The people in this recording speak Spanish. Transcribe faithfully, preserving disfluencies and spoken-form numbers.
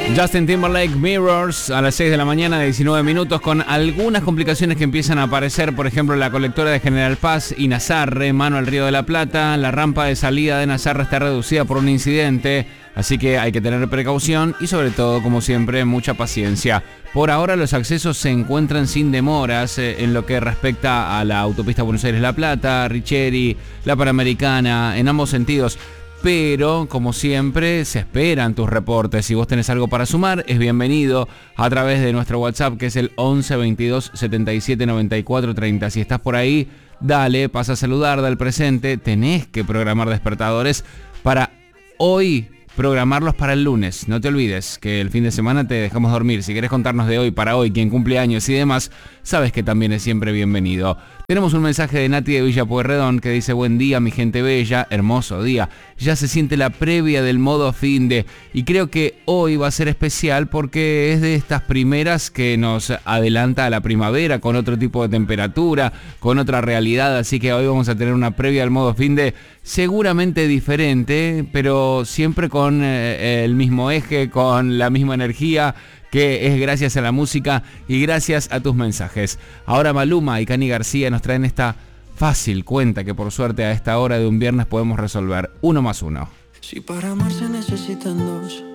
Justin Timberlake, Mirrors, a las seis de la mañana, diecinueve minutos, con algunas complicaciones que empiezan a aparecer. Por ejemplo, la colectora de General Paz y Nazarre, mano al Río de la Plata. La rampa de salida de Nazarre está reducida por un incidente, así que hay que tener precaución y, sobre todo, como siempre, mucha paciencia. Por ahora los accesos se encuentran sin demoras eh, en lo que respecta a la autopista Buenos Aires-La Plata, Richeri, la Panamericana, en ambos sentidos. Pero, como siempre, se esperan tus reportes. Si vos tenés algo para sumar, es bienvenido a través de nuestro WhatsApp, que es el once veintidós setenta y siete noventa y cuatro treinta. Si estás por ahí, dale, pasa a saludar, da el presente. Tenés que programar despertadores para hoy, programarlos para el lunes. No te olvides que el fin de semana te dejamos dormir. Si querés contarnos de hoy para hoy, quién cumple años y demás, sabes que también es siempre bienvenido. Tenemos un mensaje de Nati de Villa Pueyrredón que dice: buen día, mi gente bella, hermoso día. Ya se siente la previa del modo fin de, y creo que hoy va a ser especial porque es de estas primeras que nos adelanta a la primavera, con otro tipo de temperatura, con otra realidad. Así que hoy vamos a tener una previa del modo fin de seguramente diferente, pero siempre con eh, el mismo eje, con la misma energía, que es gracias a la música y gracias a tus mensajes. Ahora Maluma y Cani García nos traen esta fácil cuenta que por suerte a esta hora de un viernes podemos resolver. Uno más uno. Si para amar se necesitan dos,